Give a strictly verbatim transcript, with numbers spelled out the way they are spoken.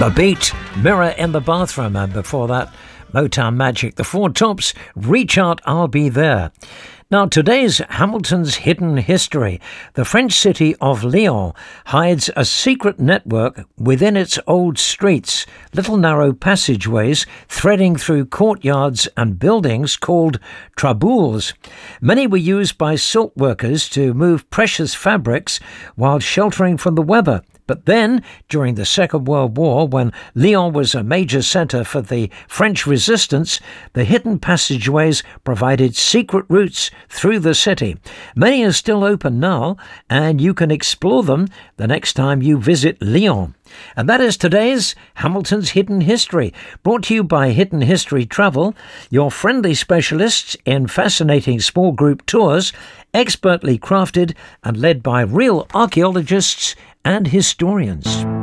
The Beat, Mirror in the Bathroom, and before that, Motown Magic, The Four Tops, Reach Out, I'll Be There. Now, today's Hamilton's hidden history. The French city of Lyon hides a secret network within its old streets, little narrow passageways threading through courtyards and buildings called traboules. Many were used by silk workers to move precious fabrics while sheltering from the weather. But then, during the Second World War, when Lyon was a major centre for the French resistance, the hidden passageways provided secret routes through the city. Many are still open now, and you can explore them the next time you visit Lyon. And that is today's Hamilton's Hidden History, brought to you by Hidden History Travel, your friendly specialists in fascinating small group tours, expertly crafted and led by real archaeologists and historians.